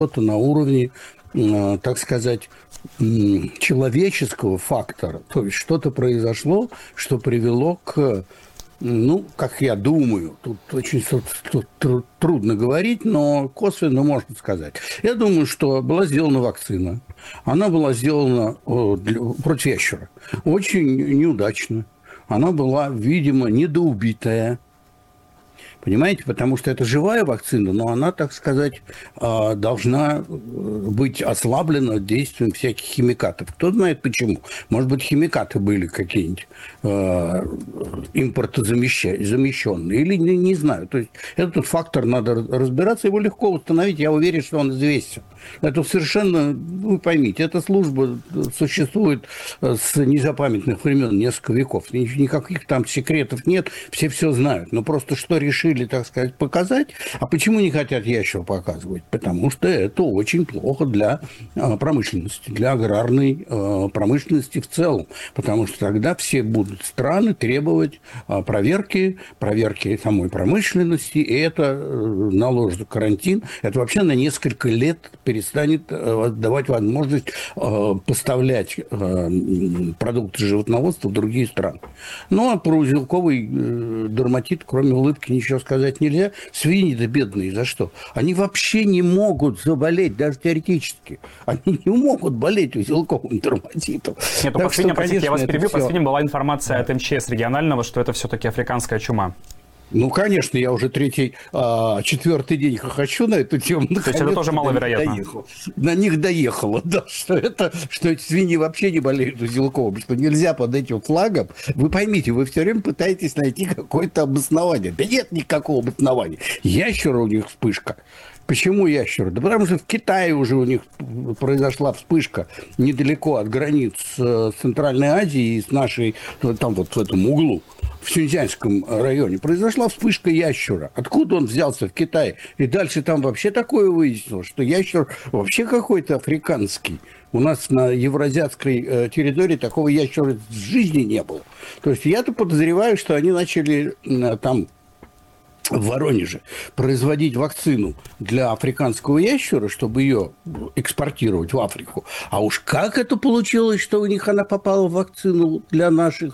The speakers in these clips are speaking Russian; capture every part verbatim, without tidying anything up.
на уровне, э, так сказать, человеческого фактора. То есть что-то произошло, что привело к, ну, как я думаю, тут очень тут, тут трудно говорить, но косвенно можно сказать. Я думаю, что была сделана вакцина. Она была сделана для, против ящера. Очень неудачно. Она была, видимо, недоубитая. Понимаете, потому что это живая вакцина, но она, так сказать, должна быть ослаблена действием всяких химикатов. Кто знает почему. Может быть, химикаты были какие-нибудь э, импортозамещенные или не, не знаю. То есть этот фактор надо разбираться, его легко установить. Я уверен, что он известен. Это совершенно, вы поймите, эта служба существует с незапамятных времен, несколько веков. Никаких там секретов нет, все все знают. Но просто что решили, так сказать, показать. А почему не хотят ящер показывать? Потому что это очень плохо для промышленности, для аграрной промышленности в целом. Потому что тогда все будут страны требовать проверки, проверки самой промышленности, и это наложит карантин. Это вообще на несколько лет перестанет давать возможность поставлять продукты животноводства в другие страны. Ну, а про узелковый дерматит, кроме улыбки, ничего сказать нельзя. Свиньи-то бедные, за что? Они вообще не могут заболеть, даже теоретически. Они не могут болеть узелковым дерматитом. Нет, ну, по свиньям, простите, я вас перебью, по свиньям была информация да. от эм че эс регионального, что это все-таки африканская чума. Ну, конечно, я уже третий, а, четвертый день хохочу на эту тему. То есть это тоже маловероятно? Доехал. На них доехало, да, что это, что эти свиньи вообще не болеют узелковым, что нельзя под этим флагом. Вы поймите, вы все время пытаетесь найти какое-то обоснование. Да нет никакого обоснования. Ящера у них вспышка. Почему ящеры? Да потому что в Китае уже у них произошла вспышка недалеко от границ с Центральной Азией и с нашей, там вот в этом углу, в Синьцзянском районе, произошла вспышка ящера. Откуда он взялся в Китае? И дальше там вообще такое выяснилось, что ящер вообще какой-то африканский. У нас на евразиатской территории такого ящера в жизни не было. То есть я-то подозреваю, что они начали там в Воронеже производить вакцину для африканского ящера, чтобы ее экспортировать в Африку. А уж как это получилось, что у них она попала в вакцину для наших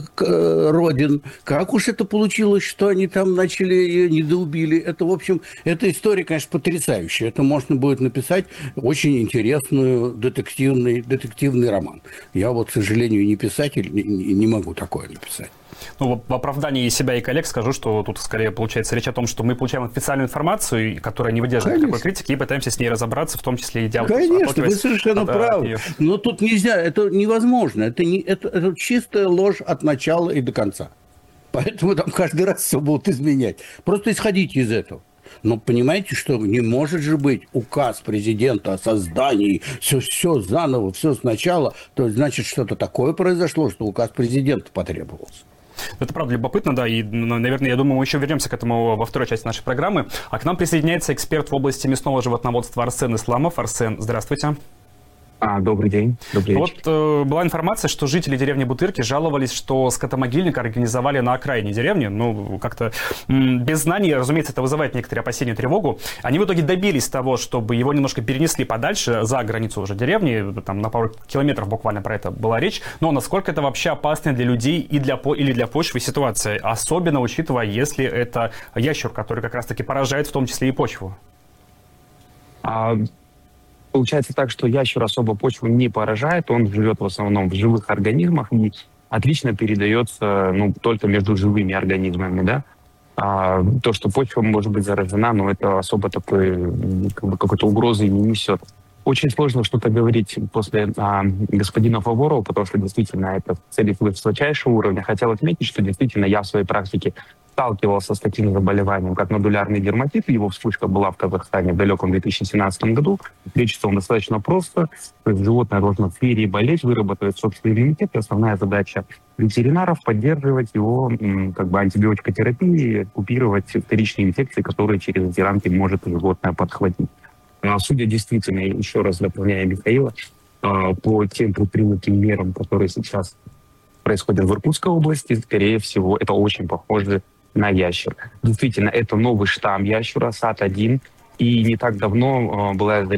родин? Как уж это получилось, что они там начали ее недоубили? Это, в общем, эта история, конечно, потрясающая. Это можно будет написать очень интересный детективный, детективный роман. Я вот, к сожалению, не писатель, не, не могу такое написать. Ну, в оправдании себя и коллег скажу, что тут скорее получается речь о том, что мы получаем официальную информацию, которая не выдерживает такой критики, и пытаемся с ней разобраться, в том числе и делать. Конечно, вы совершенно правы. Но тут нельзя, это невозможно. Это, не, это, это чистая ложь от начала и до конца. Поэтому там каждый раз все будут изменять. Просто исходите из этого. Но понимаете, что не может же быть указ президента о создании, все, все заново, все сначала, то есть, значит, что-то такое произошло, что указ президента потребовался. Это правда любопытно, да, и, наверное, я думаю, мы еще вернемся к этому во второй части нашей программы. А к нам присоединяется эксперт в области мясного животноводства Арсен Исламов. Арсен, здравствуйте. А, добрый день. Добрый вот э, была информация, что жители деревни Бутырки жаловались, что скотомогильник организовали на окраине деревни. Ну, как-то м- без знаний, разумеется, это вызывает некоторые опасения и тревогу. Они в итоге добились того, чтобы его немножко перенесли подальше, за границу уже деревни. Там на пару километров буквально про это была речь. Но насколько это вообще опасно для людей и для по- или для почвы ситуация? Особенно учитывая, если это ящер, который как раз-таки поражает в том числе и почву. А... Получается так, что ящер особо почву не поражает, он живет в основном в живых организмах и отлично передается, ну, только между живыми организмами, да. А то, что почва может быть заражена, ну, это особо такой, как бы, какой-то угрозы не несет. Очень сложно что-то говорить после а, господина Фаворова, потому что действительно это цели высочайшего уровня. Хотел отметить, что действительно я в своей практике сталкивался с таким заболеванием, как нодулярный дерматит. Его вспышка была в Казахстане в далеком две тысячи семнадцатом году. Лечится он достаточно просто. То есть животное должно переболеть, выработать собственный иммунитет. И основная задача ветеринаров — поддерживать его как бы антибиотикотерапией, купировать вторичные инфекции, которые через эти рамки может животное подхватить. Судя действительно, еще раз дополняя Михаила, по тем предпринятым мерам, которые сейчас происходят в Иркутской области, скорее всего, это очень похоже на ящер. Действительно, это новый штамм ящера, сад один. И не так давно была